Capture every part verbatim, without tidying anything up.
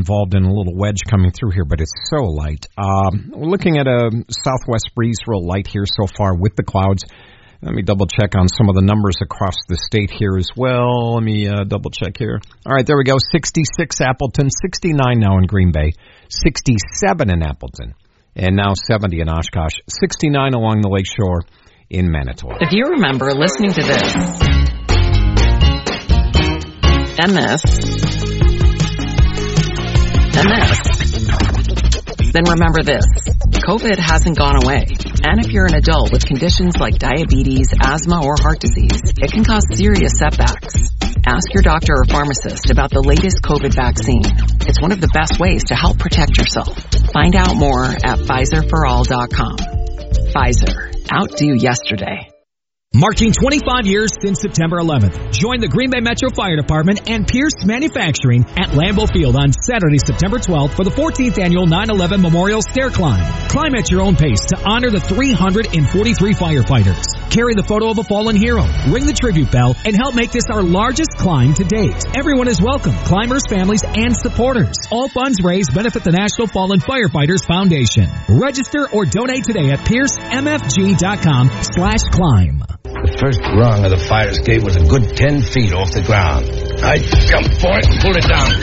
involved in a little wedge coming through here, but it's so light. Um, we're looking at a southwest breeze, real light here so far with the clouds. Let me double check on some of the numbers across the state here as well. Let me uh, double check here. All right, there we go. sixty-six Appleton, sixty-nine now in Green Bay, sixty-seven in Appleton, and now seventy in Oshkosh, sixty-nine along the lakeshore in Manitowoc. If you remember listening to this, and this, and this, then remember this. COVID hasn't gone away. And if you're an adult with conditions like diabetes, asthma, or heart disease, it can cause serious setbacks. Ask your doctor or pharmacist about the latest COVID vaccine. It's one of the best ways to help protect yourself. Find out more at Pfizer for all dot com. Pfizer. Outdo yesterday. Marking twenty-five years since September eleventh. Join the Green Bay Metro Fire Department and Pierce Manufacturing at Lambeau Field on Saturday, September twelfth for the fourteenth Annual nine eleven Memorial Stair Climb. Climb at your own pace to honor the three hundred forty-three firefighters. Carry the photo of a fallen hero, ring the tribute bell, and help make this our largest climb to date. Everyone is welcome, climbers, families, and supporters. All funds raised benefit the National Fallen Firefighters Foundation. Register or donate today at pierce m f g dot com slash climb. The first rung of the fire escape was a good ten feet off the ground. I jumped for it and pulled it down.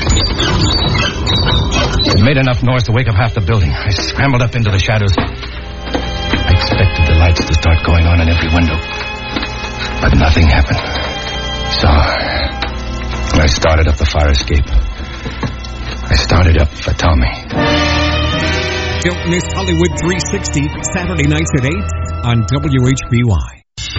It made enough noise to wake up half the building. I scrambled up into the shadows. I expected the lights to start going on in every window, but nothing happened. So I started up the fire escape. I started up for Tommy. Don't miss Hollywood three sixty, Saturday nights at eight on W H B Y.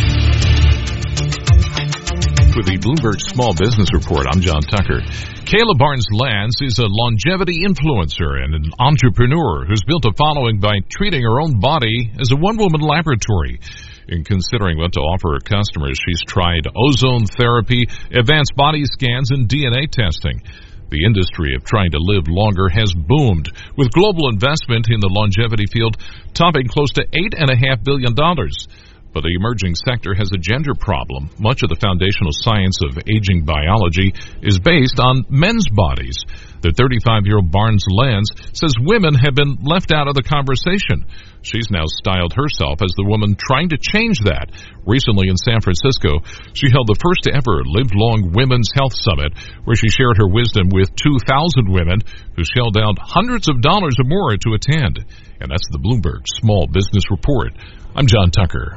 With the Bloomberg Small Business Report, I'm John Tucker. Kayla Barnes-Lance is a longevity influencer and an entrepreneur who's built a following by treating her own body as a one-woman laboratory. In considering what to offer her customers, she's tried ozone therapy, advanced body scans, and D N A testing. The industry of trying to live longer has boomed, with global investment in the longevity field topping close to eight point five billion dollars. But the emerging sector has a gender problem. Much of the foundational science of aging biology is based on men's bodies. The thirty-five-year-old Barnes-Lance says women have been left out of the conversation. She's now styled herself as the woman trying to change that. Recently in San Francisco, she held the first ever Live Long Women's Health Summit, where she shared her wisdom with two thousand women who shelled out hundreds of dollars or more to attend. And that's the Bloomberg Small Business Report. I'm John Tucker.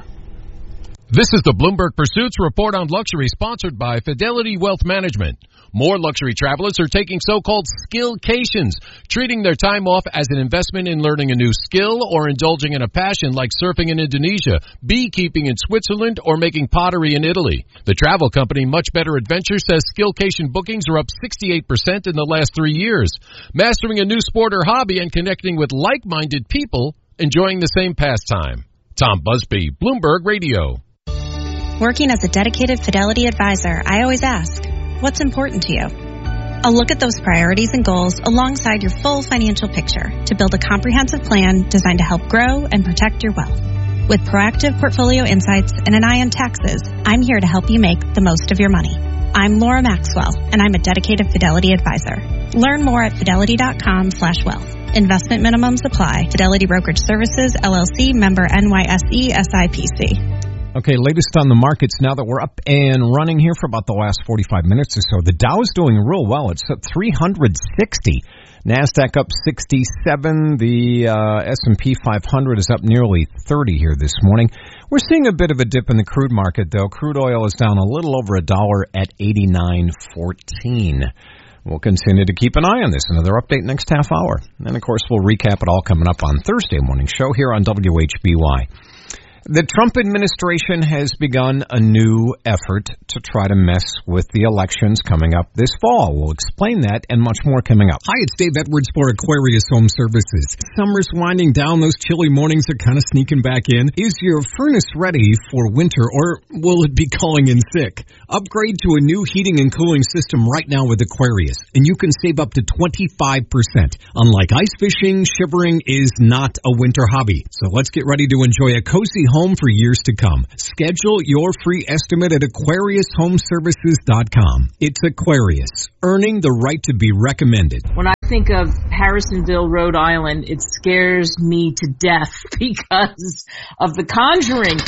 This is the Bloomberg Pursuits Report on Luxury, sponsored by Fidelity Wealth Management. More luxury travelers are taking so-called skillcations, treating their time off as an investment in learning a new skill or indulging in a passion like surfing in Indonesia, beekeeping in Switzerland, or making pottery in Italy. The travel company Much Better Adventure says skillcation bookings are up sixty-eight percent in the last three years. Mastering a new sport or hobby and connecting with like-minded people enjoying the same pastime. Tom Busby, Bloomberg Radio. Working as a dedicated Fidelity advisor, I always ask, what's important to you? I'll look at those priorities and goals alongside your full financial picture to build a comprehensive plan designed to help grow and protect your wealth. With proactive portfolio insights and an eye on taxes, I'm here to help you make the most of your money. I'm Laura Maxwell, and I'm a dedicated Fidelity advisor. Learn more at fidelity.com slash wealth. Investment minimums apply. Fidelity Brokerage Services, L L C, member N Y S E, S I P C. Okay, latest on the markets now that we're up and running here for about the last forty-five minutes or so. The Dow is doing real well. It's up three hundred sixty. NASDAQ up sixty-seven. The uh, S and P five hundred is up nearly thirty here this morning. We're seeing a bit of a dip in the crude market, though. Crude oil is down a little over a dollar at eighty-nine fourteen. We'll continue to keep an eye on this. Another update next half hour. And, of course, we'll recap it all coming up on Thursday morning show here on W H B Y. The Trump administration has begun a new effort to try to mess with the elections coming up this fall. We'll explain that and much more coming up. Hi, it's Dave Edwards for Aquarius Home Services. Summer's winding down. Those chilly mornings are kind of sneaking back in. Is your furnace ready for winter, or will it be calling in sick? Upgrade to a new heating and cooling system right now with Aquarius, and you can save up to twenty-five percent. Unlike ice fishing, shivering is not a winter hobby. So let's get ready to enjoy a cozy home home for years to come. Schedule your free estimate at Aquarius Home Services dot com. It's Aquarius, earning the right to be recommended. When I think of Harrisonville, Rhode Island, it scares me to death because of The Conjuring.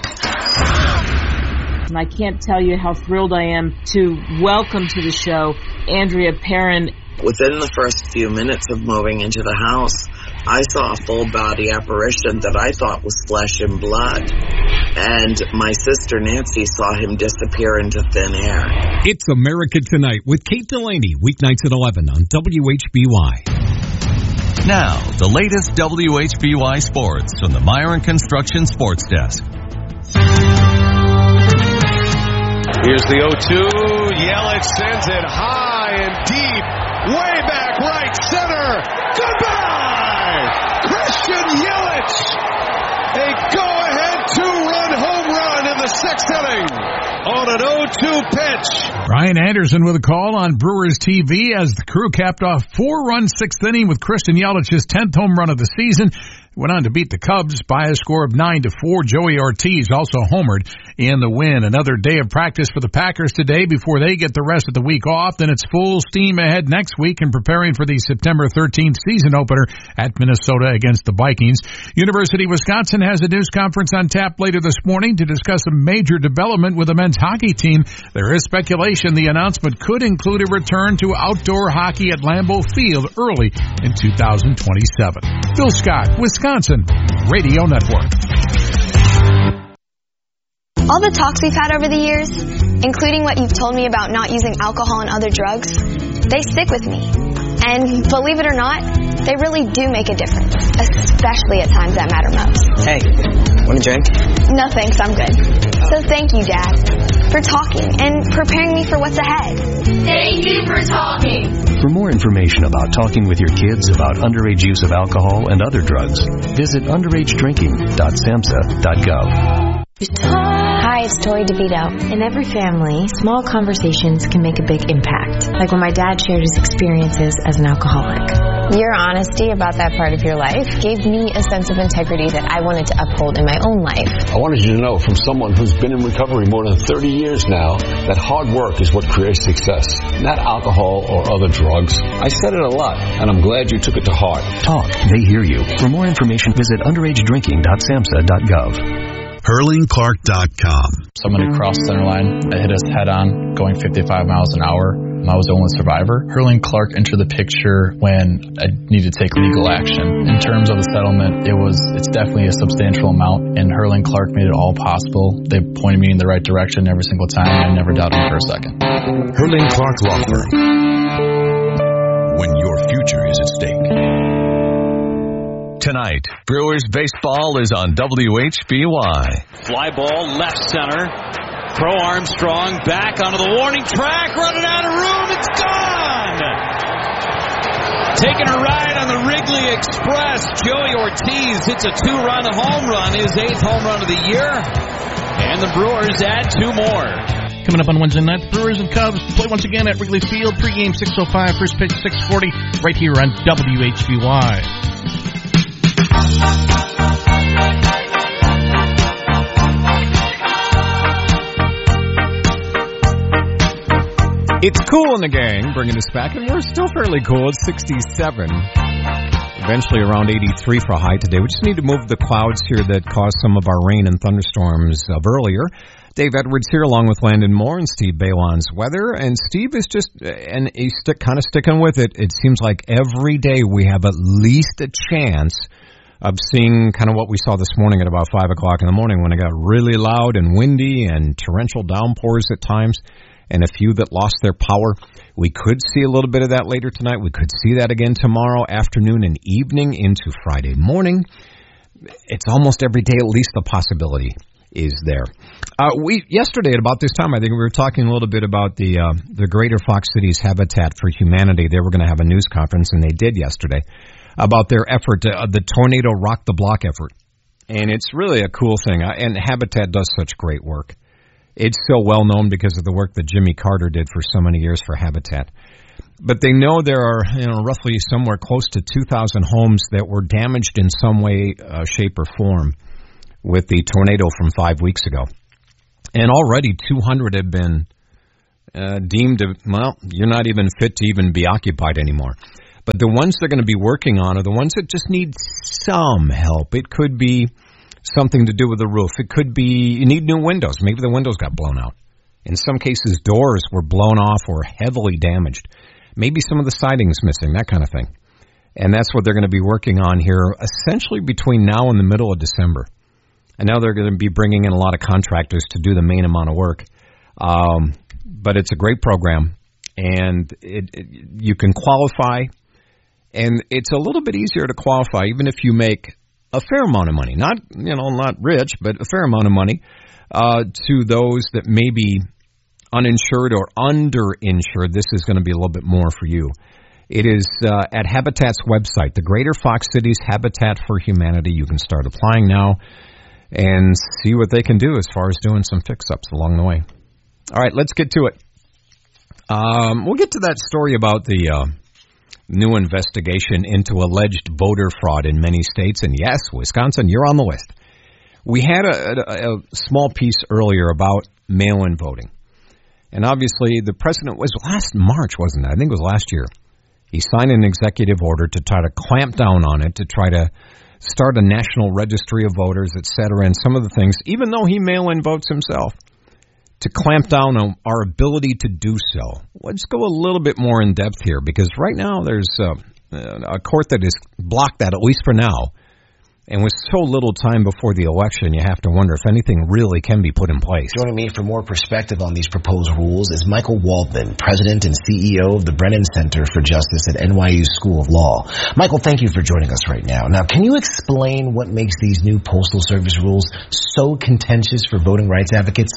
And I can't tell you how thrilled I am to welcome to the show Andrea Perron. Within the first few minutes of moving into the house, I saw a full-body apparition that I thought was flesh and blood. And my sister Nancy saw him disappear into thin air. It's America Tonight with Kate Delaney, weeknights at eleven on W H B Y. Now, the latest W H B Y sports from the Myron Construction Sports Desk. Here's the oh two. Yelich sends it high and deep. Way back right center. Goodbye! Christian Yelich! A go-ahead two-run home run in the sixth inning on an oh two pitch. Brian Anderson with a call on Brewers T V as the Crew capped off four-run sixth inning with Christian Yelich's tenth home run of the season. Went on to beat the Cubs by a score of nine to four. Joey Ortiz also homered in the win. Another day of practice for the Packers today before they get the rest of the week off. Then it's full steam ahead next week in preparing for the September thirteenth season opener at Minnesota against the Vikings. University of Wisconsin has a news conference on tap later this morning to discuss a major development with the men's hockey team. There is speculation the announcement could include a return to outdoor hockey at Lambeau Field early in two thousand twenty-seven. Phil Scott, Wisconsin Radio Network. All the talks we've had over the years, including what you've told me about not using alcohol and other drugs, they stick with me. And believe it or not, they really do make a difference, especially at times that matter most. Hey, want a drink? No thanks, I'm good. So thank you, Dad, for talking and preparing me for what's ahead. Thank you for talking. For more information about talking with your kids about underage use of alcohol and other drugs, visit underage drinking dot samhsa dot gov. Hi, it's Tori DeVito. In every family, small conversations can make a big impact. Like when my dad shared his experiences as an alcoholic. Your honesty about that part of your life gave me a sense of integrity that I wanted to uphold in my own life. I wanted you to know from someone who's been in recovery more than thirty years now that hard work is what creates success, not alcohol or other drugs. I said it a lot, and I'm glad you took it to heart. Talk. They hear you. For more information, visit underage drinking dot samhsa dot gov. Hurling Clark dot com. Somebody crossed center line that hit us head on, going fifty-five miles an hour. I was the only survivor. Hurling Clark entered the picture when I needed to take legal action. In terms of the settlement, it was it's definitely a substantial amount, and Hurling Clark made it all possible. They pointed me in the right direction every single time, and I never doubted them for a second. Hurling Clark Law Firm. When your future is at stake. Tonight, Brewers baseball is on W H B Y. Fly ball left center. Pro Armstrong back onto the warning track, running out of room. It's gone. Taking a ride on the Wrigley Express, Joey Ortiz hits a two-run home run, his eighth home run of the year, and the Brewers add two more. Coming up on Wednesday night, the Brewers and Cubs play once again at Wrigley Field. Pre-game six oh five, first pitch six forty, right here on W H B Y. It's cool in the gang, bringing us back, and we're still fairly cool. It's sixty-seven, eventually around eighty-three for a high today. We just need to move the clouds here that caused some of our rain and thunderstorms of earlier. Dave Edwards here, along with Landon Moore and Steve Balon's weather. And Steve is just, and he's stick, kind of sticking with it. It seems like every day we have at least a chance of seeing kind of what we saw this morning at about five o'clock in the morning when it got really loud and windy and torrential downpours at times, and a few that lost their power. We could see a little bit of that later tonight. We could see that again tomorrow afternoon and evening into Friday morning. It's almost every day, at least the possibility is there. Uh, we yesterday at about this time, I think we were talking a little bit about the uh, the Greater Fox Cities Habitat for Humanity. They were going to have a news conference, and they did yesterday, about their effort, uh, the Tornado Rock the Block effort. And it's really a cool thing. And Habitat does such great work. It's so well known because of the work that Jimmy Carter did for so many years for Habitat. But they know there are, you know, roughly somewhere close to two thousand homes that were damaged in some way, uh, shape, or form with the tornado from five weeks ago. And already two hundred have been uh, deemed, to, well, you're not even fit to even be occupied anymore. But the ones they're going to be working on are the ones that just need some help. It could be something to do with the roof. It could be you need new windows. Maybe the windows got blown out. In some cases, doors were blown off or heavily damaged. Maybe some of the siding's missing, that kind of thing. And that's what they're going to be working on here essentially between now and the middle of December. And now they're going to be bringing in a lot of contractors to do the main amount of work. Um, but it's a great program, and it, it, you can qualify. And it's a little bit easier to qualify even if you make a fair amount of money. Not, you know, not rich, but a fair amount of money uh, to those that may be uninsured or underinsured. This is going to be a little bit more for you. It is uh, at Habitat's website, the Greater Fox Cities Habitat for Humanity. You can start applying now and see what they can do as far as doing some fix-ups along the way. All right, let's get to it. Um, we'll get to that story about the uh, new investigation into alleged voter fraud in many states. And yes, Wisconsin, you're on the list. We had a, a, a small piece earlier about mail-in voting. And obviously, the president was last March, wasn't it? I think it was last year. He signed an executive order to try to clamp down on it, to try to start a national registry of voters, et cetera, and some of the things, even though he mail-in votes himself, to clamp down on our ability to do so. Let's go a little bit more in depth here, because right now there's uh, a court that has blocked that, at least for now. And with so little time before the election, you have to wonder if anything really can be put in place. Joining me for more perspective on these proposed rules is Michael Waldman, President and C E O of the Brennan Center for Justice at N Y U School of Law. Michael, thank you for joining us right now. Now, can you explain what makes these new Postal Service rules so contentious for voting rights advocates?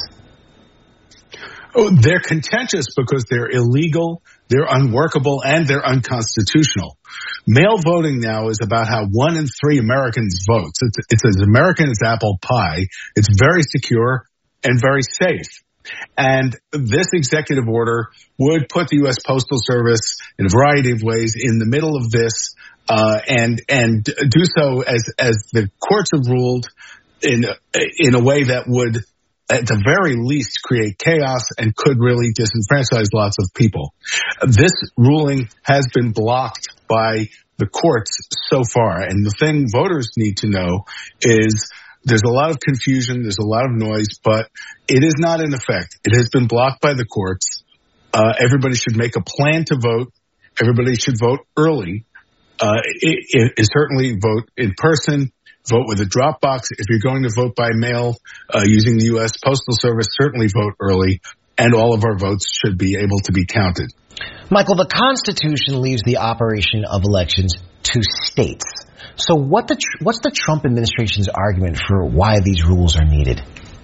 Oh, they're contentious because they're illegal, they're unworkable, and they're unconstitutional. Mail voting now is about how one in three Americans votes. It's, it's as American as apple pie. It's very secure and very safe. And this executive order would put the U S Postal Service in a variety of ways in the middle of this, uh, and, and do so as, as the courts have ruled in, in a way that would, at the very least, create chaos and could really disenfranchise lots of people. This ruling has been blocked by the courts so far. And the thing voters need to know is there's a lot of confusion, there's a lot of noise, but it is not in effect. It has been blocked by the courts. Uh, everybody should make a plan to vote. Everybody should vote early. Uh, it, it, it certainly vote in person. Vote with a drop box. If you're going to vote by mail uh, using the U S Postal Service, certainly vote early, and all of our votes should be able to be counted. Michael, the Constitution leaves the operation of elections to states. So what the what's the Trump administration's argument for why these rules are needed?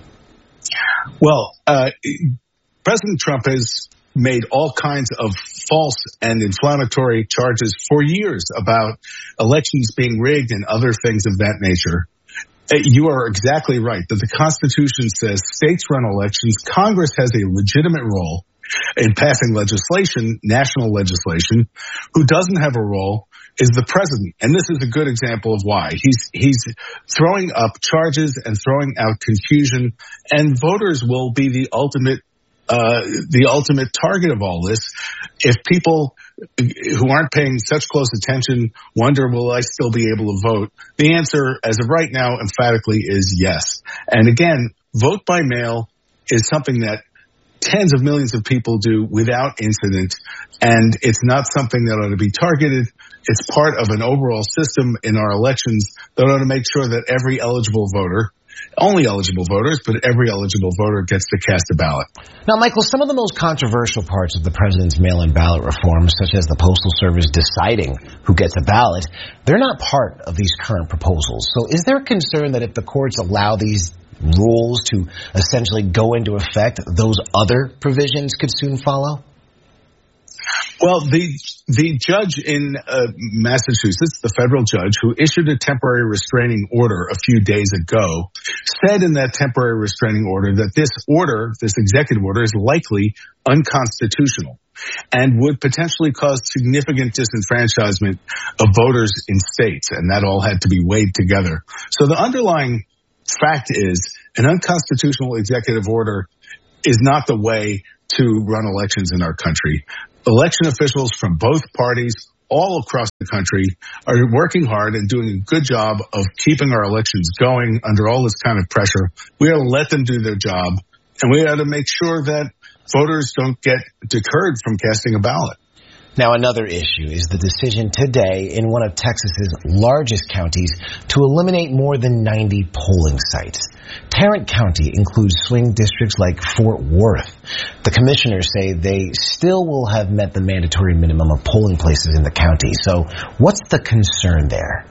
Well, uh, President Trump has made all kinds of false and inflammatory charges for years about elections being rigged and other things of that nature. You are exactly right that the Constitution says states run elections. Congress has a legitimate role in passing legislation, national legislation. Who doesn't have a role is the president. And this is a good example of why. He's, he's throwing up charges and throwing out confusion, and voters will be the ultimate Uh, the ultimate target of all this. If people who aren't paying such close attention wonder, will I still be able to vote? The answer, as of right now, emphatically is yes. And again, vote by mail is something that tens of millions of people do without incident, and it's not something that ought to be targeted. It's part of an overall system in our elections that ought to make sure that every eligible voter, only eligible voters, but every eligible voter gets to cast a ballot. Now, Michael, some of the most controversial parts of the president's mail-in ballot reforms, such as the Postal Service deciding who gets a ballot, they're not part of these current proposals. So is there a concern that if the courts allow these rules to essentially go into effect, those other provisions could soon follow? Well, the the judge in uh, Massachusetts, the federal judge who issued a temporary restraining order a few days ago, said in that temporary restraining order that this order, this executive order, is likely unconstitutional and would potentially cause significant disenfranchisement of voters in states, and that all had to be weighed together. So the underlying fact is an unconstitutional executive order is not the way to run elections in our country. Election officials from both parties all across the country are working hard and doing a good job of keeping our elections going under all this kind of pressure. We ought to let them do their job, and we ought to make sure that voters don't get deterred from casting a ballot. Now, another issue is the decision today in one of Texas's largest counties to eliminate more than ninety polling sites. Tarrant County includes swing districts like Fort Worth. The commissioners say they still will have met the mandatory minimum of polling places in the county. So what's the concern there?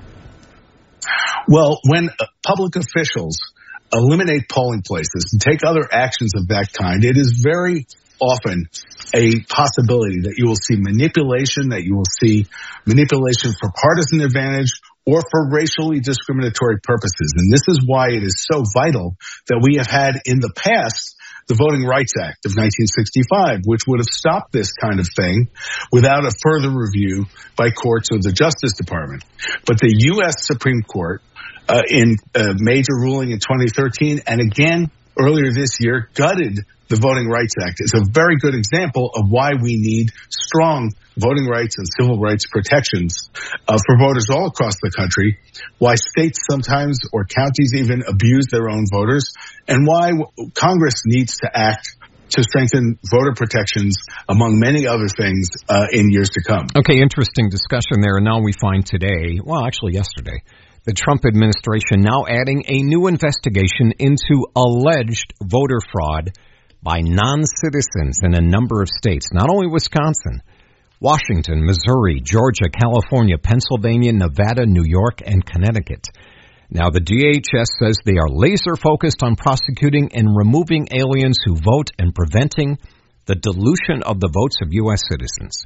Well, when public officials eliminate polling places and take other actions of that kind, it is very often a possibility that you will see manipulation, that you will see manipulation for partisan advantage or for racially discriminatory purposes. And this is why it is so vital that we have had in the past the Voting Rights Act of nineteen sixty-five, which would have stopped this kind of thing without a further review by courts or the Justice Department. But the U S Supreme Court, uh, in a major ruling in twenty thirteen and again earlier this year, gutted the Voting Rights Act. It's a very good example of why we need strong voting rights and civil rights protections uh, for voters all across the country, why states sometimes or counties even abuse their own voters, and why w- Congress needs to act to strengthen voter protections, among many other things, uh, in years to come. Okay, interesting discussion there. And now we find today, well, actually yesterday, the Trump administration now adding a new investigation into alleged voter fraud by non-citizens in a number of states, not only Wisconsin, Washington, Missouri, Georgia, California, Pennsylvania, Nevada, New York, and Connecticut. Now, the D H S says they are laser focused on prosecuting and removing aliens who vote and preventing the dilution of the votes of U S citizens.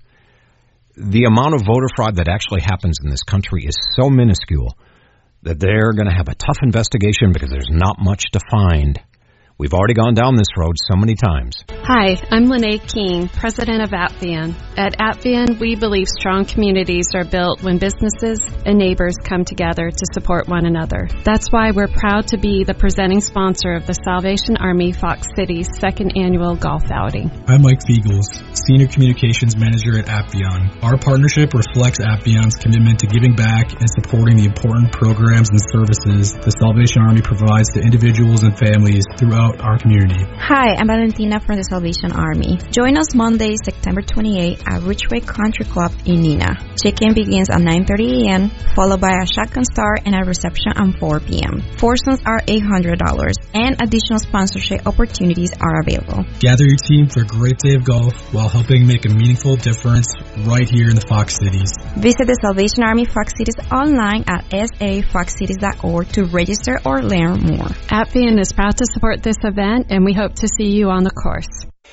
The amount of voter fraud that actually happens in this country is so minuscule that they're going to have a tough investigation because there's not much to find. We've already gone down this road so many times. Hi, I'm Lene King, president of Appian. At Appian, we believe strong communities are built when businesses and neighbors come together to support one another. That's why we're proud to be the presenting sponsor of the Salvation Army Fox City's second annual golf outing. I'm Mike Fiegels, Senior Communications Manager at Appian. Our partnership reflects Appian's commitment to giving back and supporting the important programs and services the Salvation Army provides to individuals and families throughout our community. Hi, I'm Valentina from the Salvation Army. Join us Monday, September twenty-eighth at Ridgeway Country Club in Neenah. Check-in begins at nine thirty a.m., followed by a shotgun start and a reception at four p.m. Foursomes are eight hundred dollars, and additional sponsorship opportunities are available. Gather your team for a great day of golf while helping make a meaningful difference right here in the Fox Cities. Visit the Salvation Army Fox Cities online at s a fox cities dot org to register or learn more. Appian is proud to support this event, and we hope to see you on the course.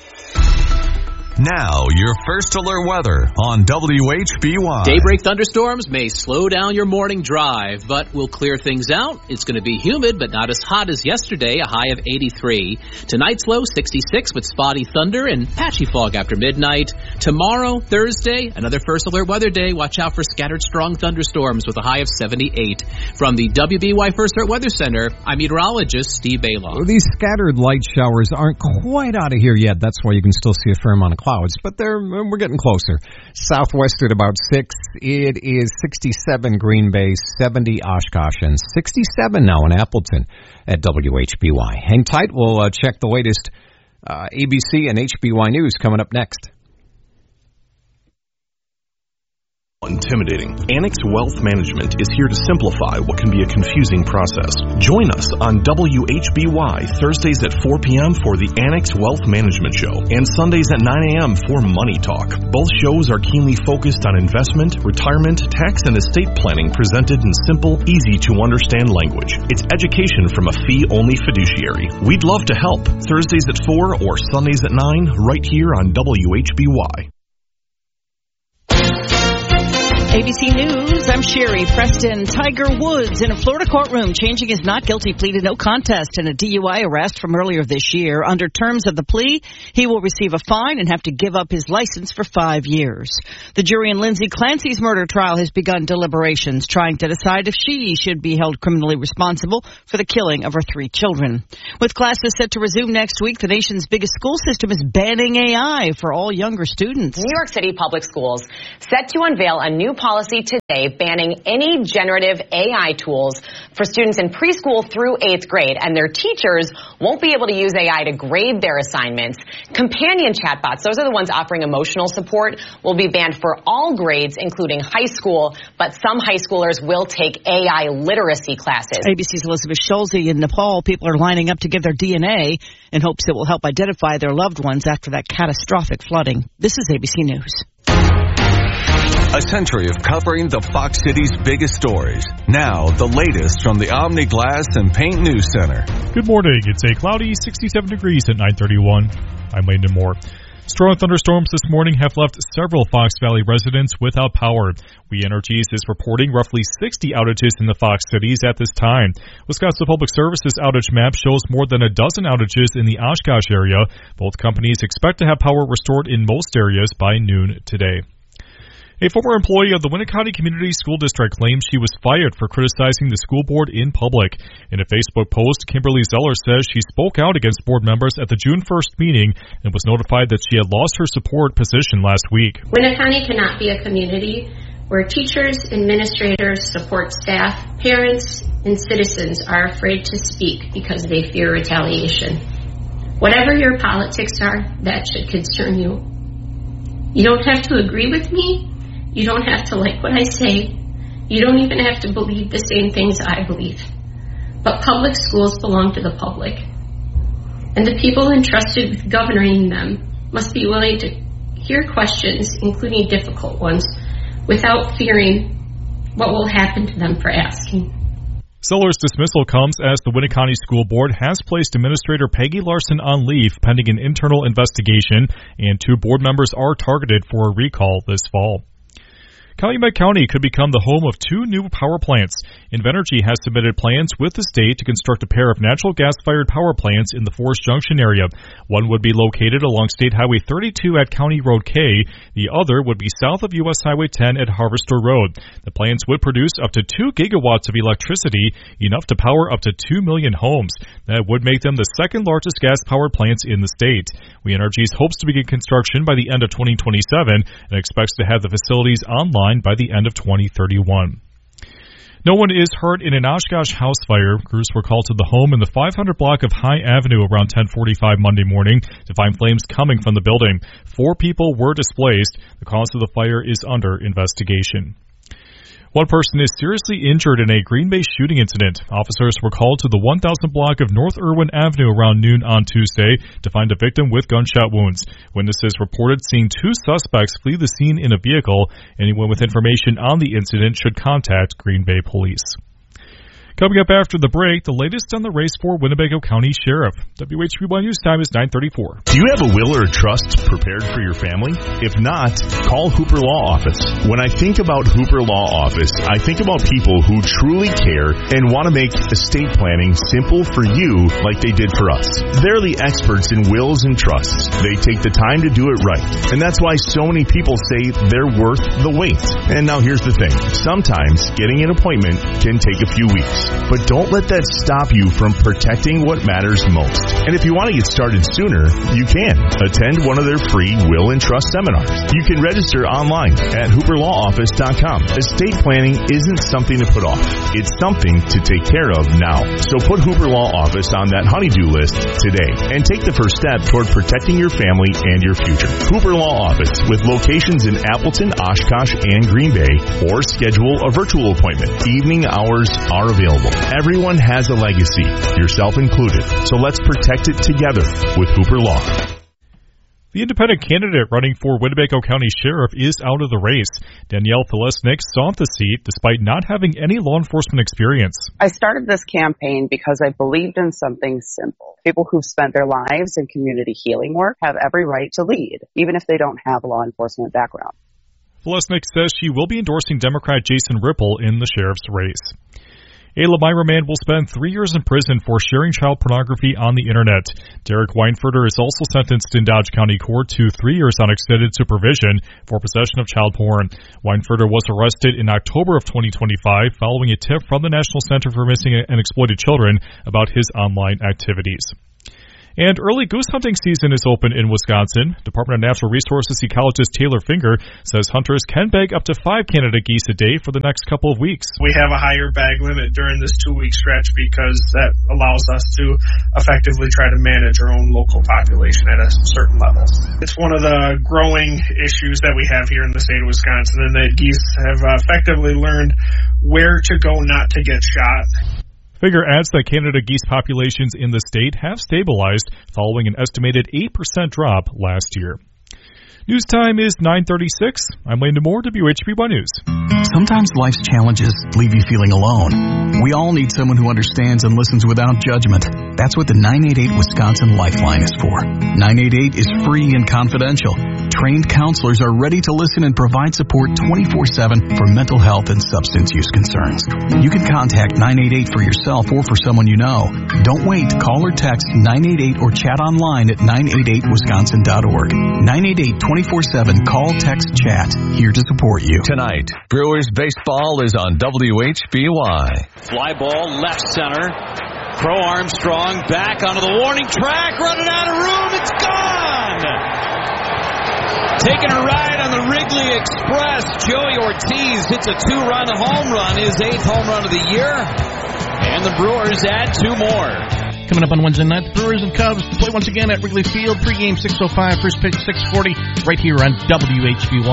Now, your first alert weather on W H B Y. Daybreak thunderstorms may slow down your morning drive, but will clear things out. It's going to be humid, but not as hot as yesterday, a high of eighty-three. Tonight's low, sixty-six, with spotty thunder and patchy fog after midnight. Tomorrow, Thursday, another first alert weather day. Watch out for scattered strong thunderstorms with a high of seventy-eight. From the W B Y First Alert Weather Center, I'm meteorologist Steve Baylor. Well, these scattered light showers aren't quite out of here yet. That's why you can still see a fair amount of clouds, but they're we're getting closer. Southwest at about six. It is sixty-seven Green Bay, seventy Oshkosh, and sixty-seven now in Appleton at W H B Y. Hang tight. We'll uh, check the latest uh, A B C and H B Y news coming up next. Intimidating. Annex Wealth Management is here to simplify what can be a confusing process. Join us on W H B Y Thursdays at four p.m. for the Annex Wealth Management Show and Sundays at nine a.m. for Money Talk. Both shows are keenly focused on investment, retirement, tax, and estate planning presented in simple, easy-to-understand language. It's education from a fee-only fiduciary. We'd love to help. Thursdays at four or Sundays at nine right here on W H B Y. A B C News, I'm Sherry. Preston Tiger Woods in a Florida courtroom changing his not guilty plea to no contest in a D U I arrest from earlier this year. Under terms of the plea, he will receive a fine and have to give up his license for five years. The jury in Lindsay Clancy's murder trial has begun deliberations, trying to decide if she should be held criminally responsible for the killing of her three children. With classes set to resume next week, the nation's biggest school system is banning A I for all younger students. New York City Public Schools set to unveil a new policy today banning any generative A I tools for students in preschool through eighth grade, and their teachers won't be able to use A I to grade their assignments. Companion chatbots, those are the ones offering emotional support, will be banned for all grades, including high school, but some high schoolers will take A I literacy classes. A B C's Elizabeth Schulze in Nepal, people are lining up to give their D N A in hopes it will help identify their loved ones after that catastrophic flooding. This is A B C News. A century of covering the Fox City's biggest stories. Now, the latest from the Omni Glass and Paint News Center. Good morning. It's a cloudy sixty-seven degrees at nine thirty-one. I'm Landon Moore. Strong thunderstorms this morning have left several Fox Valley residents without power. We Energies is reporting roughly sixty outages in the Fox cities at this time. Wisconsin Public Services outage map shows more than a dozen outages in the Oshkosh area. Both companies expect to have power restored in most areas by noon today. A former employee of the Winneconne Community School District claims she was fired for criticizing the school board in public. In a Facebook post, Kimberly Zeller says she spoke out against board members at the June first meeting and was notified that she had lost her support position last week. Winneconne cannot be a community where teachers, administrators, support staff, parents, and citizens are afraid to speak because they fear retaliation. Whatever your politics are, that should concern you. You don't have to agree with me. You don't have to like what I say. You don't even have to believe the same things I believe. But public schools belong to the public. And the people entrusted with governing them must be willing to hear questions, including difficult ones, without fearing what will happen to them for asking. Zeller's dismissal comes as the Winneconne School Board has placed Administrator Peggy Larson on leave pending an internal investigation, and two board members are targeted for a recall this fall. Calumet County could become the home of two new power plants. Invenergy has submitted plans with the state to construct a pair of natural gas-fired power plants in the Forest Junction area. One would be located along State Highway thirty-two at County Road K. The other would be south of U S Highway ten at Harvester Road. The plants would produce up to two gigawatts of electricity, enough to power up to two million homes. That would make them the second largest gas-powered plants in the state. We Energies hopes to begin construction by the end of twenty twenty-seven and expects to have the facilities online by the end of twenty thirty-one. No one is hurt in an Oshkosh house fire. Crews were called to the home in the five hundred block of High Avenue around ten forty-five Monday morning to find flames coming from the building. Four people were displaced. The cause of the fire is under investigation. One person is seriously injured in a Green Bay shooting incident. Officers were called to the one thousand block of North Irwin Avenue around noon on Tuesday to find a victim with gunshot wounds. Witnesses reported seeing two suspects flee the scene in a vehicle. Anyone with information on the incident should contact Green Bay Police. Coming up after the break, the latest on the race for Winnebago County Sheriff. W H B Y News time is nine thirty-four. Do you have a will or a trust prepared for your family? If not, call Hooper Law Office. When I think about Hooper Law Office, I think about people who truly care and want to make estate planning simple for you like they did for us. They're the experts in wills and trusts. They take the time to do it right. And that's why so many people say they're worth the wait. And now here's the thing. Sometimes getting an appointment can take a few weeks. But don't let that stop you from protecting what matters most. And if you want to get started sooner, you can. Attend one of their free will and trust seminars. You can register online at hooper law office dot com. Estate planning isn't something to put off. It's something to take care of now. So put Hooper Law Office on that honey-do list today and take the first step toward protecting your family and your future. Hooper Law Office with locations in Appleton, Oshkosh, and Green Bay, or schedule a virtual appointment. Evening hours are available. Everyone has a legacy, yourself included, so let's protect it together with Hooper Law. The independent candidate running for Winnebago County Sheriff is out of the race. Danielle Thelesnik sought the seat despite not having any law enforcement experience. I started this campaign because I believed in something simple. People who've spent their lives in community healing work have every right to lead, even if they don't have a law enforcement background. Volesnik says she will be endorsing Democrat Jason Ripple in the sheriff's race. A Lymira man will spend three years in prison for sharing child pornography on the Internet. Derek Weinfurter is also sentenced in Dodge County Court to three years on extended supervision for possession of child porn. Weinfurter was arrested in October of twenty twenty-five following a tip from the National Center for Missing and Exploited Children about his online activities. And early goose hunting season is open in Wisconsin. Department of Natural Resources ecologist Taylor Finger says hunters can bag up to five Canada geese a day for the next couple of weeks. We have a higher bag limit during this two-week stretch because that allows us to effectively try to manage our own local population at a certain level. It's one of the growing issues that we have here in the state of Wisconsin, and that geese have effectively learned where to go not to get shot. Finger adds that Canada geese populations in the state have stabilized following an estimated eight percent drop last year. News time is nine thirty-six. I'm Landon Moore, W H B one News. Sometimes life's challenges leave you feeling alone. We all need someone who understands and listens without judgment. That's what the nine eight eight Wisconsin Lifeline is for. nine eight eight is free and confidential. Trained counselors are ready to listen and provide support twenty-four seven for mental health and substance use concerns. You can contact nine eight eight for yourself or for someone you know. Don't wait. Call or text nine eight eight or chat online at nine eight eight wisconsin dot org. nine eight eight twenty-four seven. Call, text, chat. Here to support you. Tonight, Brewers baseball is on W H B Y. Fly ball left center. Crow Armstrong back onto the warning track, running out of room. It's gone! Taking a ride on the Wrigley Express, Joey Ortiz hits a two-run home run, his eighth home run of the year. And the Brewers add two more. Coming up on Wednesday night, the Brewers and Cubs play once again at Wrigley Field. Pregame six oh five, first pitch six forty, right here on W H B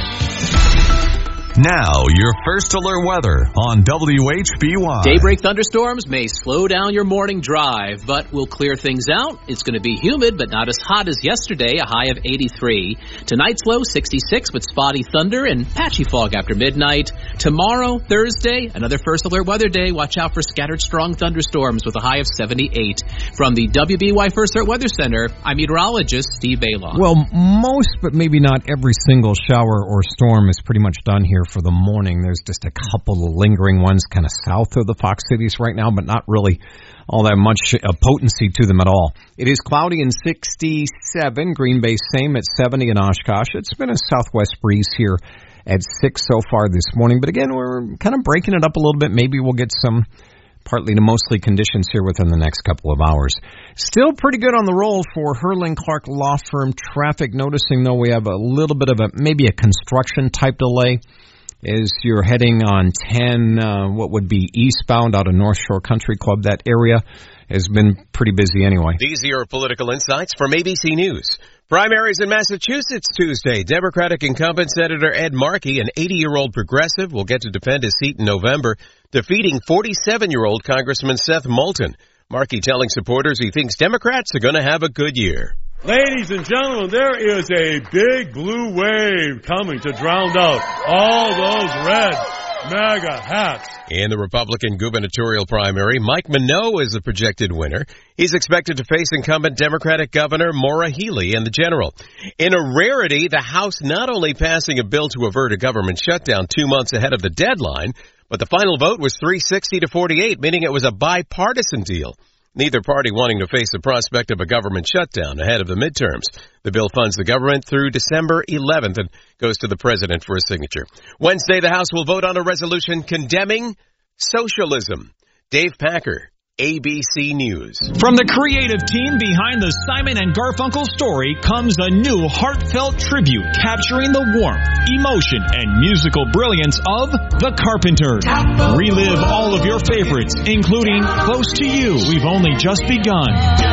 Y. Now, your first alert weather on W H B Y. Daybreak thunderstorms may slow down your morning drive, but will clear things out. It's going to be humid, but not as hot as yesterday, a high of eighty-three. Tonight's low, sixty-six, with spotty thunder and patchy fog after midnight. Tomorrow, Thursday, another first alert weather day. Watch out for scattered strong thunderstorms with a high of seventy-eight. From the W B Y First Alert Weather Center, I'm meteorologist Steve Baylon. Well, most, but maybe not every single shower or storm is pretty much done here for the morning. There's just a couple of lingering ones kind of south of the Fox Cities right now, but not really all that much uh, potency to them at all. It is cloudy and sixty-seven. Green Bay same at seventy in Oshkosh. It's been a southwest breeze here at six so far this morning, but again, we're kind of breaking it up a little bit. Maybe we'll get some partly to mostly conditions here within the next couple of hours. Still pretty good on the roll for Herling Clark Law Firm traffic. Noticing, though, we have a little bit of a maybe a construction type delay as you're heading on ten, uh, what would be eastbound out of North Shore Country Club. That area has been pretty busy anyway. These are your political insights from A B C News. Primaries in Massachusetts Tuesday. Democratic incumbent Senator Ed Markey, an eighty-year-old progressive, will get to defend his seat in November, defeating forty-seven-year-old Congressman Seth Moulton. Markey telling supporters he thinks Democrats are going to have a good year. Ladies and gentlemen, there is a big blue wave coming to drown out all those red MAGA hats. In the Republican gubernatorial primary, Mike Minow is the projected winner. He's expected to face incumbent Democratic Governor Maura Healey in the general. In a rarity, the House not only passing a bill to avert a government shutdown two months ahead of the deadline, but the final vote was three sixty to forty-eight, meaning it was a bipartisan deal. Neither party wanting to face the prospect of a government shutdown ahead of the midterms. The bill funds the government through December eleventh and goes to the president for a signature. Wednesday, the House will vote on a resolution condemning socialism. Dave Packer, A B C News. From the creative team behind the Simon and Garfunkel story comes a new heartfelt tribute capturing the warmth, emotion, and musical brilliance of The Carpenters. Relive all of your favorites, including Close to You, We've Only Just Begun,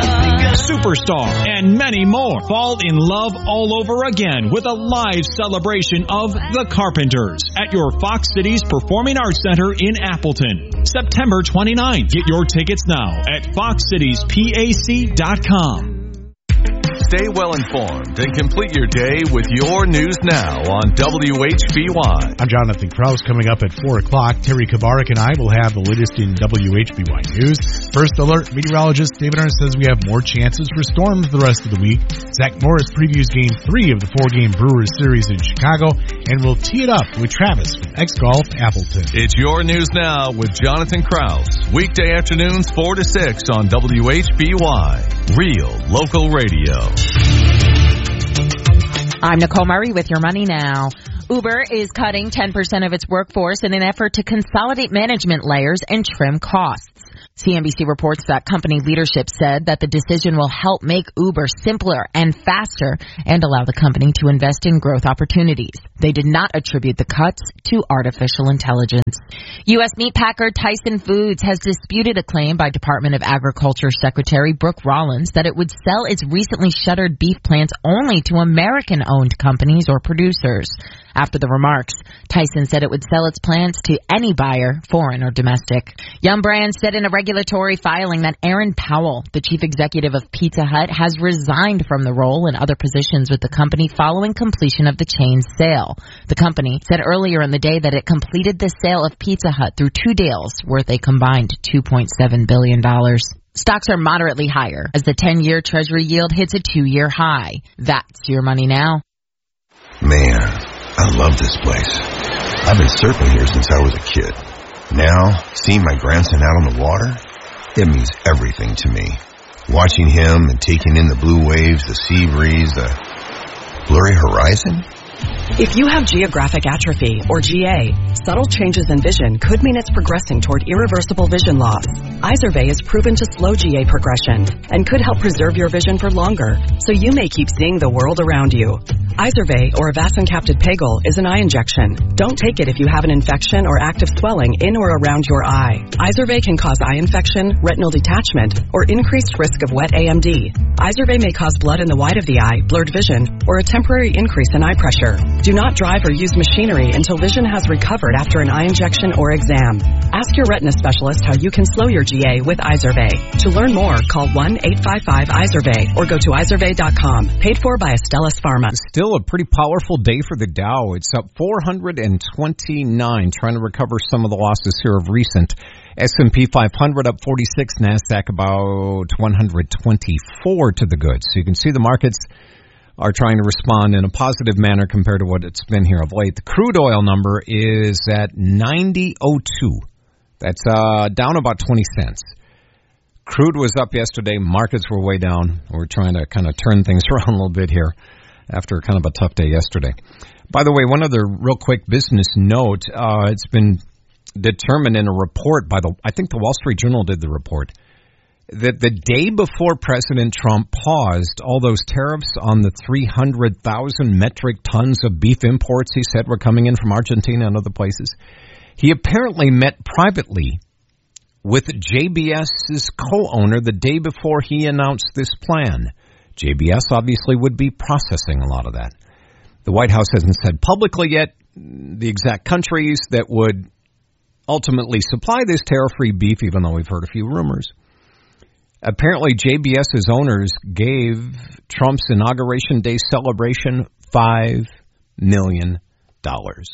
Superstar, and many more. Fall in love all over again with a live celebration of The Carpenters at your Fox Cities Performing Arts Center in Appleton, September twenty-ninth. Get your tickets now at fox cities pac dot com. Stay well informed and complete your day with your News Now on W H B Y. I'm Jonathan Krause. Coming up at four o'clock, Terry Kabarik and I will have the latest in W H B Y News. First alert, meteorologist David Arndt says we have more chances for storms the rest of the week. Zach Morris previews Game three of the four-game Brewers series in Chicago, and we'll tee it up with Travis from X Golf Appleton. It's your News Now with Jonathan Krause. Weekday afternoons four to six on W H B Y. Real local radio. I'm Nicole Murray with your Money Now. Uber is cutting ten percent of its workforce in an effort to consolidate management layers and trim costs. C N B C reports that company leadership said that the decision will help make Uber simpler and faster and allow the company to invest in growth opportunities. They did not attribute the cuts to artificial intelligence. U S meatpacker Tyson Foods has disputed a claim by Department of Agriculture Secretary Brooke Rollins that it would sell its recently shuttered beef plants only to American-owned companies or producers. After the remarks, Tyson said it would sell its plants to any buyer, foreign or domestic. Yum Brands said in a regulatory filing that Aaron Powell, the chief executive of Pizza Hut, has resigned from the role and other positions with the company following completion of the chain's sale. The company said earlier in the day that it completed the sale of Pizza Hut through two deals worth a combined two point seven billion dollars. Stocks are moderately higher as the ten-year Treasury yield hits a two-year high. That's your Money Now. Man, I love this place. I've been surfing here since I was a kid. Now, seeing my grandson out on the water, it means everything to me. Watching him and taking in the blue waves, the sea breeze, the blurry horizon. If you have geographic atrophy, or G A, subtle changes in vision could mean it's progressing toward irreversible vision loss. Izervay is proven to slow G A progression and could help preserve your vision for longer, so you may keep seeing the world around you. Izervay, or avacincaptad pegol, is an eye injection. Don't take it if you have an infection or active swelling in or around your eye. Izervay can cause eye infection, retinal detachment, or increased risk of wet A M D. Izervay may cause blood in the white of the eye, blurred vision, or a temporary increase in eye pressure. Do not drive or use machinery until vision has recovered after an eye injection or exam. Ask your retina specialist how you can slow your G A with Izervay. To learn more, call one eight five five Izervay or go to izervay dot com. Paid for by Astellas Pharma. Still a pretty powerful day for the Dow. It's up four hundred twenty-nine, trying to recover some of the losses here of recent. S and P five hundred up forty-six, NASDAQ about one hundred twenty-four to the good. So you can see the markets are trying to respond in a positive manner compared to what it's been here of late. The crude oil number is at ninety oh two. That's uh, down about twenty cents. Crude was up yesterday. Markets were way down. We're trying to kind of turn things around a little bit here after kind of a tough day yesterday. By the way, one other real quick business note. Uh, it's been determined in a report by the, I think the Wall Street Journal did the report, that the day before President Trump paused all those tariffs on the three hundred thousand metric tons of beef imports he said were coming in from Argentina and other places, he apparently met privately with J B S's co-owner the day before he announced this plan. J B S obviously would be processing a lot of that. The White House hasn't said publicly yet the exact countries that would ultimately supply this tariff-free beef, even though we've heard a few rumors. Apparently, J B S's owners gave Trump's Inauguration Day celebration five million dollars.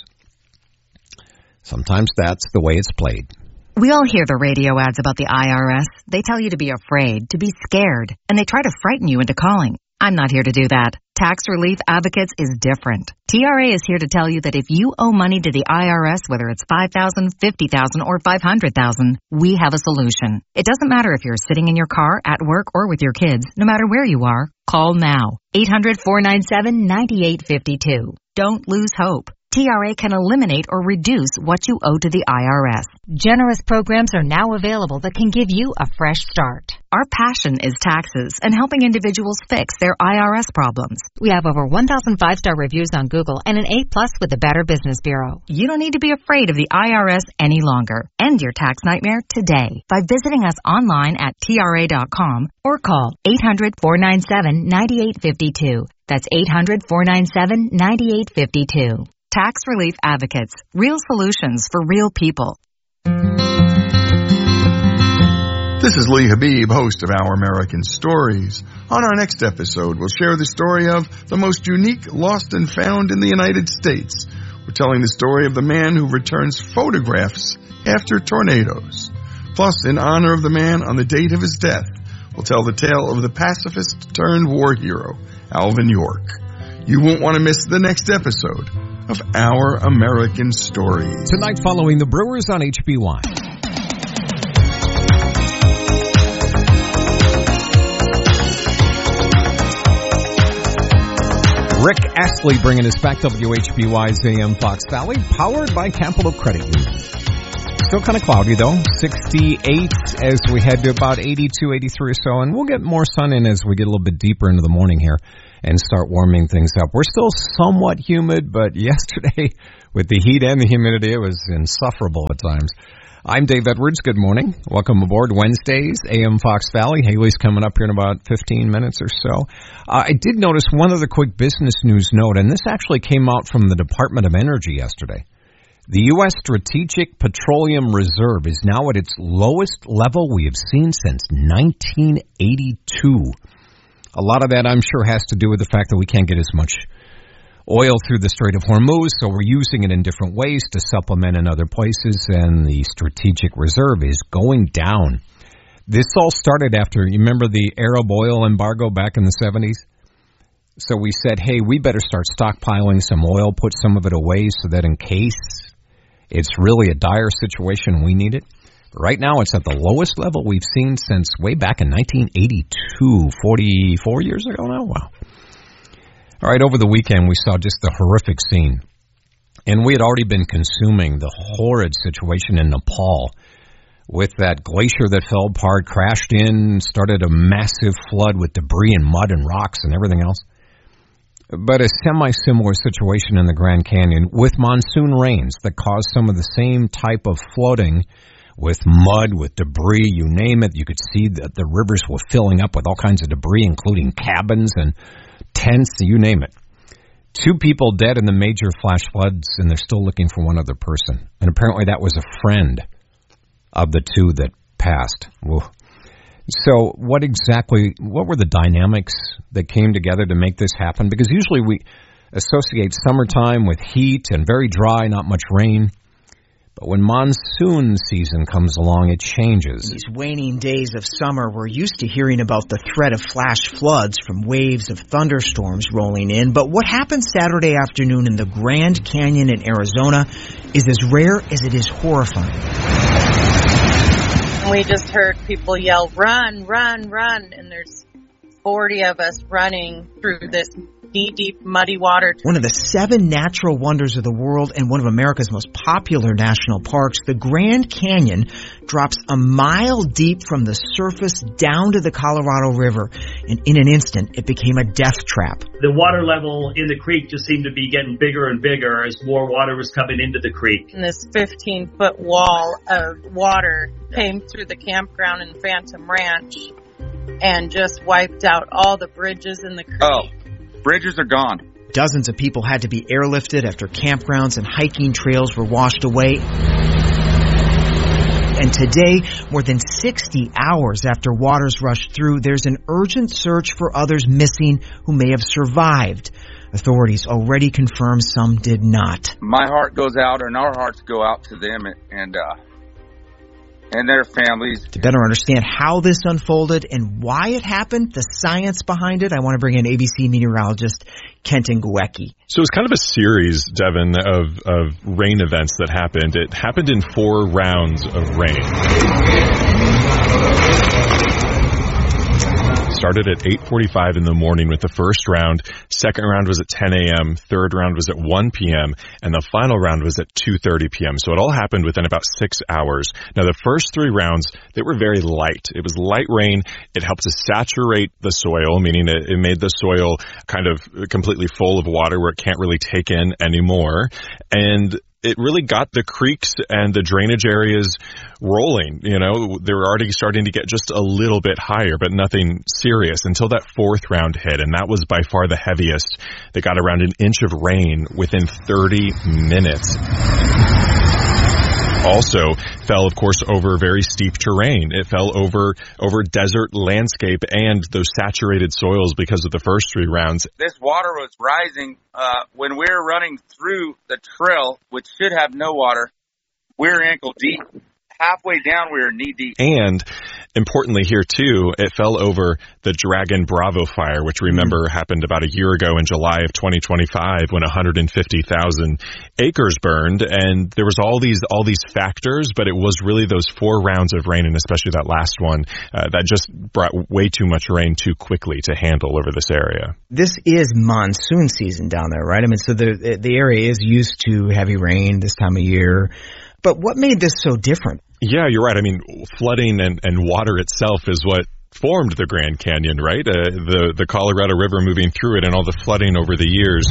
Sometimes that's the way it's played. We all hear the radio ads about the I R S. They tell you to be afraid, to be scared, and they try to frighten you into calling. I'm not here to do that. Tax Relief Advocates is different. T R A is here to tell you that if you owe money to the I R S, whether it's five thousand dollars, fifty thousand dollars, or five hundred thousand dollars, we have a solution. It doesn't matter if you're sitting in your car, at work, or with your kids. No matter where you are, call now. eight hundred, four nine seven, nine eight five two. Don't lose hope. T R A can eliminate or reduce what you owe to the I R S. Generous programs are now available that can give you a fresh start. Our passion is taxes and helping individuals fix their I R S problems. We have over one thousand five-star reviews on Google and an A plus with the Better Business Bureau. You don't need to be afraid of the I R S any longer. End your tax nightmare today by visiting us online at T R A dot com or call eight hundred, four nine seven, nine eight five two. That's eight hundred, four nine seven, nine eight five two. Tax Relief Advocates. Real solutions for real people. This is Lee Habib, host of Our American Stories. On our next episode, we'll share the story of the most unique lost and found in the United States. We're telling the story of the man who returns photographs after tornadoes. Plus, in honor of the man on the date of his death, we'll tell the tale of the pacifist turned war hero, Alvin York. You won't want to miss the next episode of Our American Stories. Tonight following the Brewers on H B Y. Rick Astley bringing us back W H B Y's A M Fox Valley, powered by Capital Credit Union. Still kind of cloudy, though. sixty-eight as we head to about eighty-two, eighty-three or so, and we'll get more sun in as we get a little bit deeper into the morning here and start warming things up. We're still somewhat humid, but yesterday, with the heat and the humidity, it was insufferable at times. I'm Dave Edwards. Good morning. Welcome aboard Wednesdays, A M Fox Valley. Haley's coming up here in about fifteen minutes or so. Uh, I did notice one other quick business news note, and this actually came out from the Department of Energy yesterday. The U S Strategic Petroleum Reserve is now at its lowest level we have seen since nineteen eighty-two. A lot of that, I'm sure, has to do with the fact that we can't get as much oil through the Strait of Hormuz, so we're using it in different ways to supplement in other places, and the strategic reserve is going down. This all started after, you remember the Arab oil embargo back in the seventies? So we said, hey, we better start stockpiling some oil, put some of it away so that in case it's really a dire situation, we need it. But right now, it's at the lowest level we've seen since way back in nineteen eighty-two, forty-four years ago now. Wow. All right, over the weekend, we saw just the horrific scene. And we had already been consuming the horrid situation in Nepal with that glacier that fell apart, crashed in, started a massive flood with debris and mud and rocks and everything else. But a semi-similar situation in the Grand Canyon with monsoon rains that caused some of the same type of flooding with mud, with debris, you name it. You could see that the rivers were filling up with all kinds of debris, including cabins and tents, you name it. Two people dead in the major flash floods, and they're still looking for one other person. And apparently that was a friend of the two that passed. Whoa. So what exactly, what were the dynamics that came together to make this happen? Because usually we associate summertime with heat and very dry, not much rain. But when monsoon season comes along, it changes. These waning days of summer, we're used to hearing about the threat of flash floods from waves of thunderstorms rolling in. But what happened Saturday afternoon in the Grand Canyon in Arizona is as rare as it is horrifying. We just heard people yell, run, run, run, and there's forty of us running through this knee-deep, muddy water. One of the seven natural wonders of the world and one of America's most popular national parks, the Grand Canyon drops a mile deep from the surface down to the Colorado River, and in an instant, it became a death trap. The water level in the creek just seemed to be getting bigger and bigger as more water was coming into the creek. And this fifteen-foot wall of water came through the campground in Phantom Ranch and just wiped out all the bridges in the creek. Oh. Bridges are gone. Dozens of people had to be airlifted after campgrounds and hiking trails were washed away. And today, more than sixty hours after waters rushed through, there's an urgent search for others missing who may have survived. Authorities already confirm some did not. My heart goes out, and our hearts go out to them and uh, and their families. To better understand how this unfolded and why it happened, the science behind it, I want to bring in A B C meteorologist Kenton Guecki. So it's kind of a series, Devin, of, of rain events that happened. It happened in four rounds of rain. Started at eight forty-five in the morning with the first round. Second round was at ten a.m. Third round was at one p.m. And the final round was at two thirty p.m. So it all happened within about six hours. Now, the first three rounds, they were very light. It was light rain. It helped to saturate the soil, meaning it, it made the soil kind of completely full of water where it can't really take in anymore. And it really got the creeks and the drainage areas rolling. You know, they were already starting to get just a little bit higher, but nothing serious until that fourth round hit. And that was by far the heaviest. They got around an inch of rain within thirty minutes. also fell, of course, over very steep terrain. It fell over over desert landscape and those saturated soils because of the first three rounds. This water was rising uh, when we were running through the trail, which should have no water. We were ankle deep. Halfway down, we were knee deep. And importantly here, too, it fell over the Dragon Bravo fire, which remember mm-hmm. happened about a year ago in July of twenty twenty-five when one hundred fifty thousand acres burned. And there was all these all these factors, but it was really those four rounds of rain, and especially that last one, uh, that just brought way too much rain too quickly to handle over this area. This is monsoon season down there, right? I mean, so the the area is used to heavy rain this time of year. But what made this so different? Yeah, you're right. I mean, flooding and, and water itself is what formed the Grand Canyon, right? Uh, the, the Colorado River moving through it and all the flooding over the years.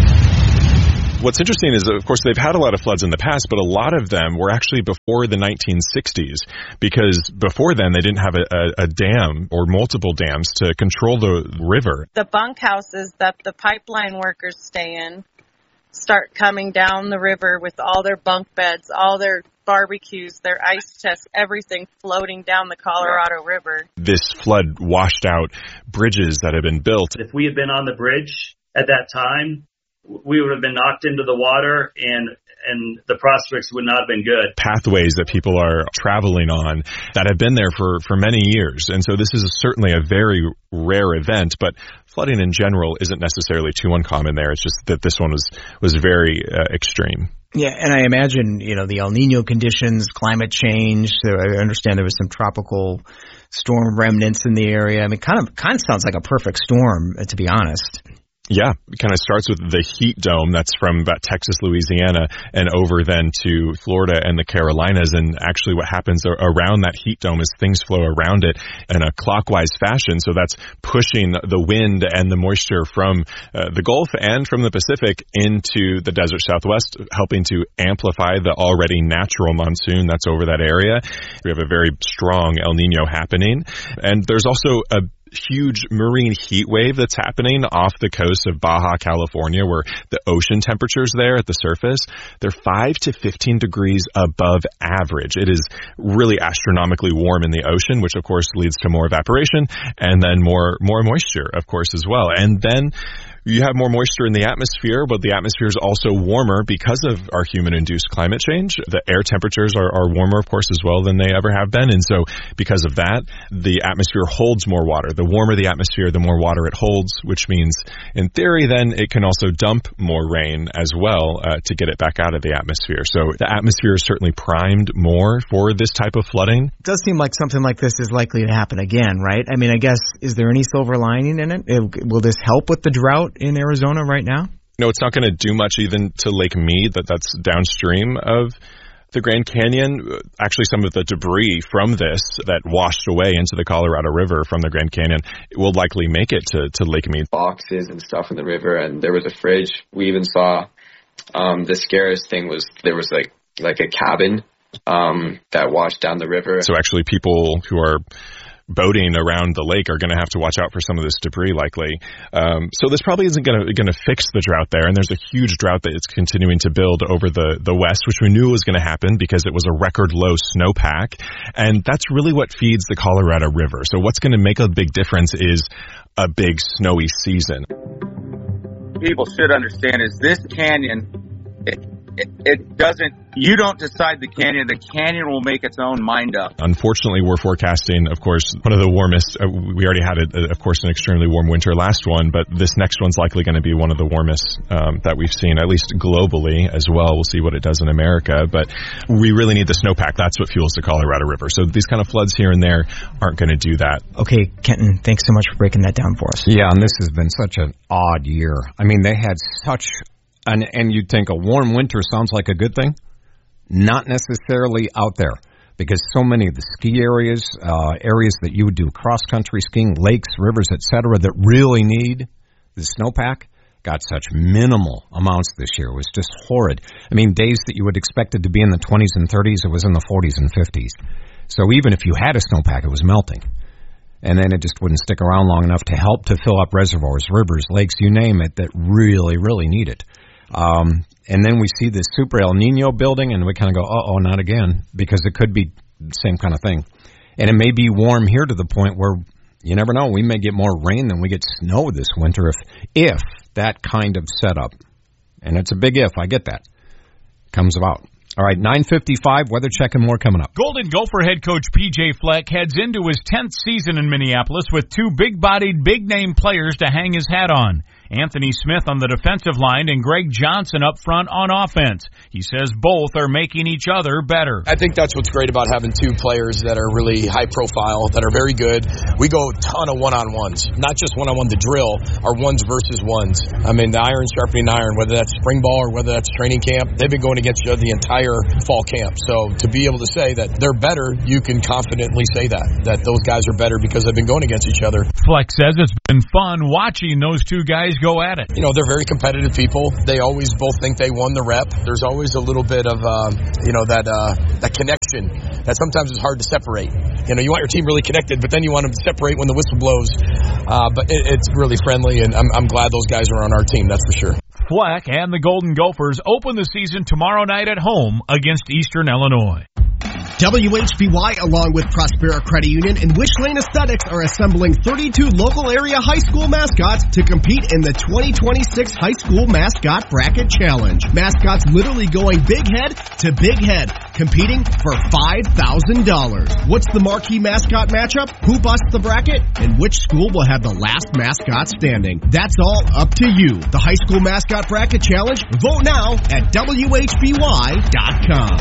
What's interesting is, of course, they've had a lot of floods in the past, but a lot of them were actually before the nineteen sixties, because before then they didn't have a, a, a dam or multiple dams to control the river. The bunkhouses that the pipeline workers stay in start coming down the river with all their bunk beds, all their barbecues, their ice chests, everything floating down the Colorado River. This flood washed out bridges that had been built. If we had been on the bridge at that time, we would have been knocked into the water, and and the prospects would not have been good. Pathways that people are traveling on that have been there for, for many years. And so this is certainly a very rare event, but flooding in general isn't necessarily too uncommon there. It's just that this one was, was very uh, extreme. Yeah, and I imagine, you know, the El Nino conditions, climate change. So I understand there was some tropical storm remnants in the area. I mean, kind of kind of sounds like a perfect storm, to be honest. Yeah, it kind of starts with the heat dome that's from about Texas, Louisiana, and over then to Florida and the Carolinas. And actually what happens around that heat dome is things flow around it in a clockwise fashion. So that's pushing the wind and the moisture from uh, the Gulf and from the Pacific into the desert Southwest, helping to amplify the already natural monsoon that's over that area. We have a very strong El Nino happening. And there's also a huge marine heat wave that's happening off the coast of Baja California, where the ocean temperatures there at the surface, they're five to fifteen degrees above average. It is really astronomically warm in the ocean, which of course leads to more evaporation and then more more moisture, of course, as well. And then you have more moisture in the atmosphere, but the atmosphere is also warmer because of our human-induced climate change. The air temperatures are, are warmer, of course, as well than they ever have been. And so because of that, the atmosphere holds more water. The warmer the atmosphere, the more water it holds, which means, in theory, then it can also dump more rain as well uh, to get it back out of the atmosphere. So the atmosphere is certainly primed more for this type of flooding. It does seem like something like this is likely to happen again, right? I mean, I guess, is there any silver lining in it? it will this help with the drought in Arizona right now? No, it's not going to do much even to Lake Mead, that that's downstream of the Grand Canyon. Actually, some of the debris from this that washed away into the Colorado River from the Grand Canyon will likely make it to, to Lake Mead. Boxes and stuff in the river, and there was a fridge. We even saw um, the scariest thing was there was like like a cabin um, that washed down the river. So actually people who are boating around the lake are going to have to watch out for some of this debris likely. Um, so this probably isn't going to going to fix the drought there. And there's a huge drought that is continuing to build over the, the west, which we knew was going to happen because it was a record low snowpack. And that's really what feeds the Colorado River. So what's going to make a big difference is a big snowy season. People should understand is this canyon, it, it, it doesn't, you don't decide the canyon, the canyon will make its own mind up. Unfortunately, we're forecasting, of course, one of the warmest, uh, we already had, a, of course, an extremely warm winter last one, but this next one's likely going to be one of the warmest um, that we've seen, at least globally as well. We'll see what it does in America, but we really need the snowpack. That's what fuels the Colorado River. So these kind of floods here and there aren't going to do that. Okay, Kenton, thanks so much for breaking that down for us. Yeah, and this has been such an odd year. I mean, they had such, an, and you'd think a warm winter sounds like a good thing. Not necessarily out there, because so many of the ski areas, uh, areas that you would do cross-country skiing, lakes, rivers, et cetera, that really need the snowpack, got such minimal amounts this year. It was just horrid. I mean, days that you would expect it to be in the twenties and thirties, it was in the forties and fifties. So even if you had a snowpack, it was melting. And then it just wouldn't stick around long enough to help to fill up reservoirs, rivers, lakes, you name it, that really, really need it. Um, and then we see this super El Nino building, and we kind of go, uh-oh, not again, because it could be the same kind of thing. And it may be warm here to the point where, you never know, we may get more rain than we get snow this winter if if that kind of setup, and it's a big if, I get that, comes about. All right, nine fifty-five, weather check and more coming up. Golden Gopher head coach P J Fleck heads into his tenth season in Minneapolis with two big-bodied, big-name players to hang his hat on. Anthony Smith on the defensive line and Greg Johnson up front on offense. He says both are making each other better. I think that's what's great about having two players that are really high profile, that are very good. We go a ton of one-on-ones, not just one-on-one, the drill, are ones versus ones. I mean, the iron sharpening iron, whether that's spring ball or whether that's training camp, they've been going against each other the entire fall camp. So to be able to say that they're better, you can confidently say that, that those guys are better because they've been going against each other. Fleck says it's been fun watching those two guys go at it. You know, they're very competitive people. They always both think they won the rep. There's always a little bit of, uh, you know, that uh, that connection that sometimes is hard to separate. You know, you want your team really connected, but then you want them to separate when the whistle blows. Uh, but it, it's really friendly, and I'm, I'm glad those guys are on our team, that's for sure. Fleck and the Golden Gophers open the season tomorrow night at home against Eastern Illinois. W H B Y, along with Prospera Credit Union and Wish Lane Aesthetics, are assembling thirty-two local area high school mascots to compete in the twenty twenty-six High School Mascot Bracket Challenge. Mascots literally going big head to big head, competing for five thousand dollars. What's the marquee mascot matchup? Who busts the bracket? And which school will have the last mascot standing? That's all up to you. The High School Mascot Bracket Challenge. Vote now at W H B Y dot com.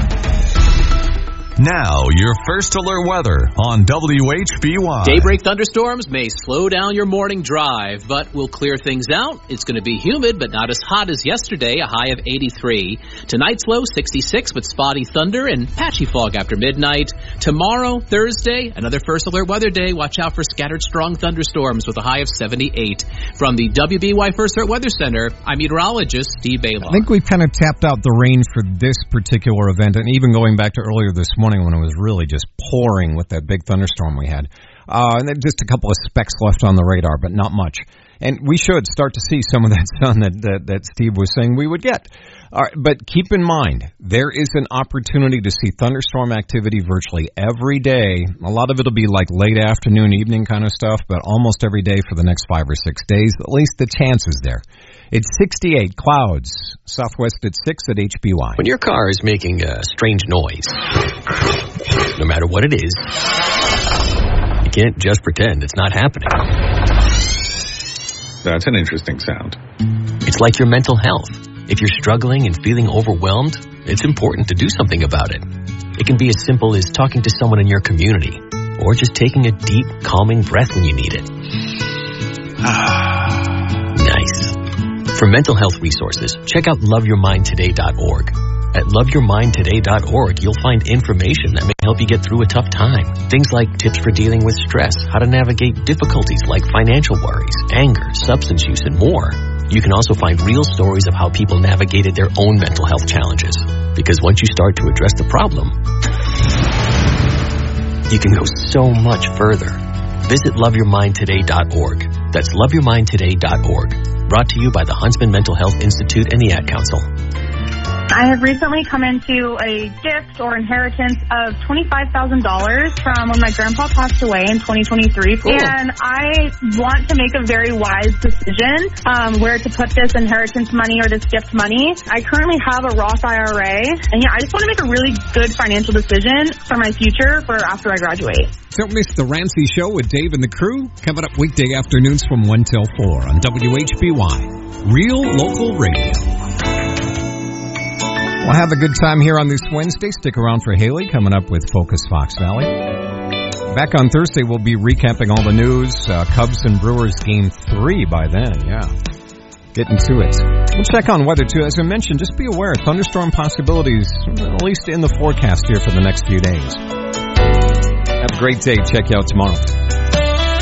Now, your first alert weather on W H B Y. Daybreak thunderstorms may slow down your morning drive, but will clear things out. It's going to be humid, but not as hot as yesterday, a high of eighty-three. Tonight's low, sixty-six, with spotty thunder and patchy fog after midnight. Tomorrow, Thursday, another first alert weather day. Watch out for scattered strong thunderstorms with a high of seventy-eight. From the W B Y First Alert Weather Center, I'm meteorologist Steve Baylor. I think we've kind of tapped out the rain for this particular event, and even going back to earlier this morning, when it was really just pouring with that big thunderstorm we had. Uh, and then just a couple of specks left on the radar, but not much. And we should start to see some of that sun that, that, that Steve was saying we would get. All right, but keep in mind, there is an opportunity to see thunderstorm activity virtually every day. A lot of it will be like late afternoon, evening kind of stuff, but almost every day for the next five or six days. At least the chance is there. It's sixty-eight, clouds, southwest at six at H B Y. When your car is making a strange noise, no matter what it is, you can't just pretend it's not happening. That's an interesting sound. It's like your mental health. If you're struggling and feeling overwhelmed, it's important to do something about it. It can be as simple as talking to someone in your community, or just taking a deep, calming breath when you need it. Nice. For mental health resources, check out love your mind today dot org. At love your mind today dot org, you'll find information that may help you get through a tough time. Things like tips for dealing with stress, how to navigate difficulties like financial worries, anger, substance use, and more. You can also find real stories of how people navigated their own mental health challenges. Because once you start to address the problem, you can go so much further. Visit love your mind today dot org. That's love your mind today dot org. Brought to you by the Huntsman Mental Health Institute and the Ad Council. I have recently come into a gift or inheritance of twenty-five thousand dollars from when my grandpa passed away in twenty twenty-three. Cool. And I want to make a very wise decision um, where to put this inheritance money or this gift money. I currently have a Roth I R A. And yeah, I just want to make a really good financial decision for my future for after I graduate. Don't miss the Ramsey Show with Dave and the crew. Coming up weekday afternoons from one till four on W H B Y. Real Local Radio. We'll have a good time here on this Wednesday. Stick around for Haley coming up with Focus Fox Valley. Back on Thursday, we'll be recapping all the news. Uh, Cubs and Brewers game three by then, yeah. Getting to it. We'll check on weather, too. As I mentioned, just be aware, thunderstorm possibilities, at least in the forecast here for the next few days. Have a great day. Check you out tomorrow.